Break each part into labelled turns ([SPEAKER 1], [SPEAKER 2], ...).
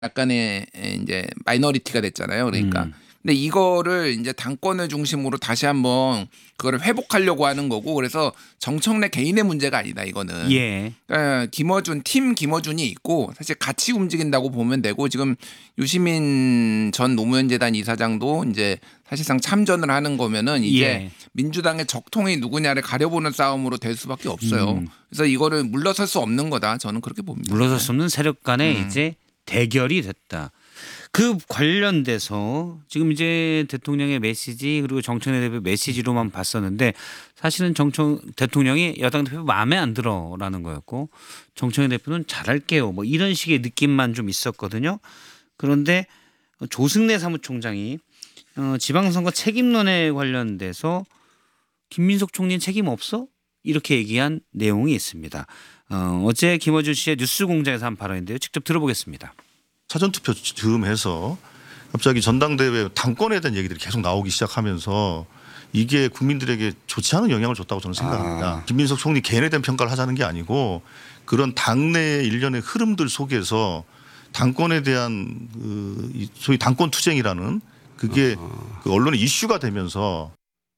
[SPEAKER 1] 약간의 이제 마이너리티가 됐잖아요. 그러니까. 근데 이거를 이제 당권을 중심으로 다시 한번 그거를 회복하려고 하는 거고 그래서 정청래 개인의 문제가 아니다 이거는.
[SPEAKER 2] 예.
[SPEAKER 1] 그러니까 팀 김어준이 있고 사실 같이 움직인다고 보면 되고 지금 유시민 전 노무현재단 이사장도 이제 사실상 참전을 하는 거면은 이제
[SPEAKER 2] 예.
[SPEAKER 1] 민주당의 적통이 누구냐를 가려보는 싸움으로 될 수밖에 없어요. 그래서 이거를 물러설 수 없는 거다. 저는 그렇게 봅니다.
[SPEAKER 2] 물러설 수 없는 세력 간의 이제 대결이 됐다. 그 관련돼서 지금 이제 대통령의 메시지 그리고 정청래 대표 메시지로만 봤었는데 사실은 대통령이 여당 대표 마음에 안 들어라는 거였고 정청래 대표는 잘할게요 뭐 이런 식의 느낌만 좀 있었거든요. 그런데 조승래 사무총장이 지방선거 책임론에 관련돼서 김민석 총리는 책임 없어? 이렇게 얘기한 내용이 있습니다. 어제 김어준 씨의 뉴스공장에서 한 발언인데요. 직접 들어보겠습니다.
[SPEAKER 3] 사전투표 즈음 해서 갑자기 전당대회 당권에 대한 얘기들이 계속 나오기 시작하면서 이게 국민들에게 좋지 않은 영향을 줬다고 저는 생각합니다. 김민석 총리 개인에 대한 평가를 하자는 게 아니고 그런 당내 일련의 흐름들 속에서 당권에 대한 소위 당권 투쟁이라는 그게 그 언론의 이슈가 되면서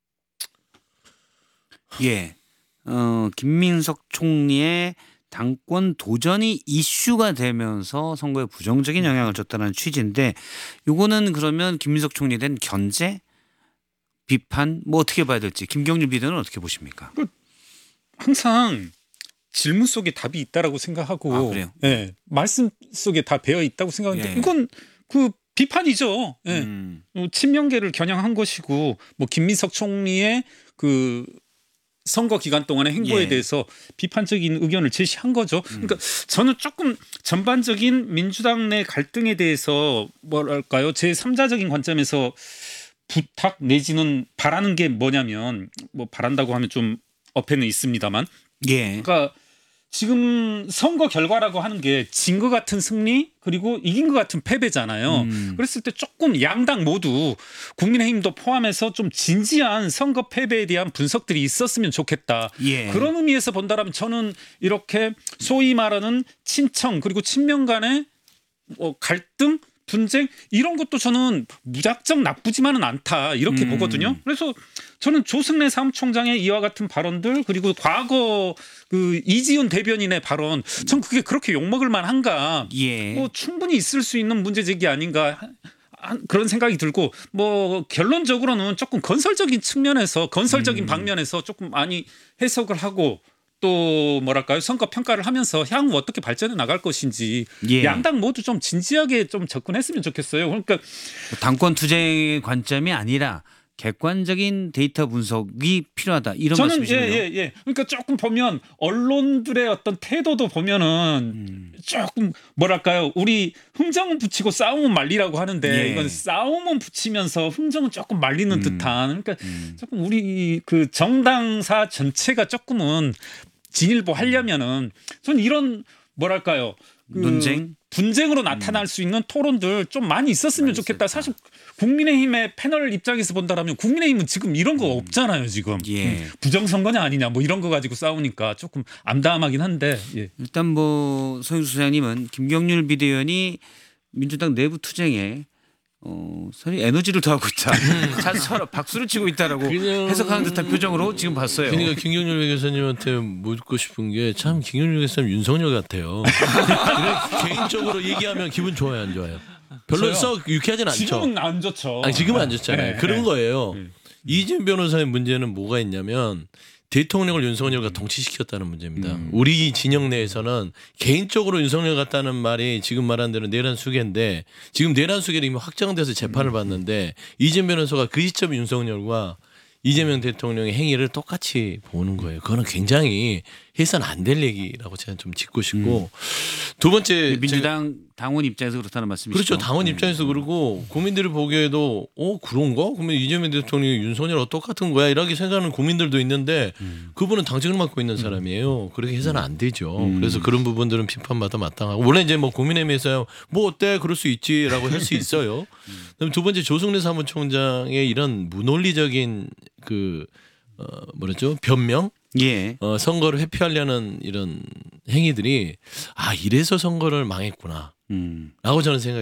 [SPEAKER 2] 예, 김민석 총리의 당권 도전이 이슈가 되면서 선거에 부정적인 영향을 줬다는 취지인데 이거는 그러면 김민석 총리에 대한 견제, 비판 뭐 어떻게 봐야 될지 김경률 비대위원은 어떻게 보십니까?
[SPEAKER 4] 항상 질문 속에 답이 있다라고 생각하고
[SPEAKER 2] 그래요?
[SPEAKER 4] 예, 말씀 속에 다 배어 있다고 생각하는데
[SPEAKER 2] 예.
[SPEAKER 4] 이건 그 비판이죠. 예. 친명계를 겨냥한 것이고 뭐 김민석 총리의 그 선거 기간 동안의 행보에
[SPEAKER 2] 예.
[SPEAKER 4] 대해서 비판적인 의견을 제시한 거죠. 그러니까 저는 조금 전반적인 민주당 내 갈등에 대해서 뭐랄까요, 제3자적인 관점에서 부탁 내지는 바라는 게 뭐냐면 뭐 바란다고 하면 좀 어폐는 있습니다만,
[SPEAKER 2] 예.
[SPEAKER 4] 그러니까 지금 선거 결과라고 하는 게 진 것 같은 승리 그리고 이긴 것 같은 패배잖아요. 그랬을 때 조금 양당 모두 국민의힘도 포함해서 좀 진지한 선거 패배에 대한 분석들이 있었으면 좋겠다.
[SPEAKER 2] 예.
[SPEAKER 4] 그런 의미에서 본다라면 저는 이렇게 소위 말하는 친청 그리고 친명 간의 갈등 분쟁 이런 것도 저는 무작정 나쁘지만은 않다 이렇게 보거든요. 그래서 저는 조승래 사무총장의 이와 같은 발언들 그리고 과거 그 이지훈 대변인의 발언 전 그게 그렇게 욕먹을 만한가
[SPEAKER 2] 예.
[SPEAKER 4] 뭐 충분히 있을 수 있는 문제 제기 아닌가 그런 생각이 들고 뭐 결론적으로는 조금 건설적인 측면에서 건설적인 방면에서 조금 많이 해석을 하고 또 뭐랄까요 선거 평가를 하면서 향후 어떻게 발전해 나갈 것인지
[SPEAKER 2] 예.
[SPEAKER 4] 양당 모두 좀 진지하게 좀 접근했으면 좋겠어요. 그러니까
[SPEAKER 2] 당권 투쟁의 관점이 아니라 객관적인 데이터 분석이 필요하다 이런
[SPEAKER 4] 저는
[SPEAKER 2] 말씀이시네요.
[SPEAKER 4] 예. 그러니까 조금 보면 언론들의 어떤 태도도 보면은 조금 뭐랄까요 우리 흥정은 붙이고 싸움은 말리라고 하는데
[SPEAKER 2] 예.
[SPEAKER 4] 이건 싸움은 붙이면서 흥정은 조금 말리는 듯한 그러니까 조금 우리 그 정당사 전체가 조금은 진일보 하려면은 저는 이런 뭐랄까요 그
[SPEAKER 2] 논쟁?
[SPEAKER 4] 분쟁으로 나타날 수 있는 토론들 좀 많이 있었으면 좋겠다. 사실 국민의힘의 패널 입장에서 본다라면 국민의힘은 지금 이런 거 없잖아요. 지금
[SPEAKER 2] 예.
[SPEAKER 4] 부정선거냐 아니냐 뭐 이런 거 가지고 싸우니까 조금 암담하긴 한데 예.
[SPEAKER 2] 일단 뭐 서영수 소장님은 김경률 비대위원이 민주당 내부 투쟁에 서로 에너지를 더하고 있다. 서로 박수를 치고 있다라고 해석하는 듯한 표정으로 지금 봤어요.
[SPEAKER 5] 그러니까 김경률 교수님한테 묻고 싶은 게 참 김경률 교수님 윤석열 같아요. 개인적으로 얘기하면 기분 좋아요, 안 좋아요? 별로 썩 유쾌하진 않죠.
[SPEAKER 4] 지금은 안 좋죠.
[SPEAKER 5] 아니, 지금은 안 좋잖아요.
[SPEAKER 4] 네,
[SPEAKER 5] 그런
[SPEAKER 4] 네.
[SPEAKER 5] 거예요. 이재명 변호사의 문제는 뭐가 있냐면 대통령을 윤석열과 동치시켰다는 문제입니다. 우리 진영 내에서는 개인적으로 윤석열 같다는 말이 지금 말한 대로 내란 수계인데 지금 내란 수계를 이미 확정돼서 재판을 받는데 이재명 변호사가 그 시점에 윤석열과 이재명 대통령의 행위를 똑같이 보는 거예요. 그거는 굉장히 해서는 안 될 얘기라고 제가 좀 짚고 싶고 두 번째
[SPEAKER 2] 민주당 당원 입장에서 그렇다는 말씀이시죠.
[SPEAKER 5] 그렇죠. 당원 입장에서 그러고 국민들이 보기에도 그런가? 그러면 이재명 대통령이 윤석열하고 똑같은 거야 이렇게 생각하는 국민들도 있는데 그분은 당직을 맡고 있는 사람이에요. 그렇게 해서는 안 되죠. 그래서 그런 부분들은 비판마다 마땅하고 원래 이제 뭐 국민의힘에서 뭐 어때 그럴 수 있지라고 할 수 있어요. 그다음 두 번째 조승래 사무총장의 이런 무논리적인 그 뭐랬죠? 변명?
[SPEAKER 2] 예.
[SPEAKER 5] 선거를 회피하려는 이런 행위들이 이래서 선거를 망했구나. 라고 저는 생각이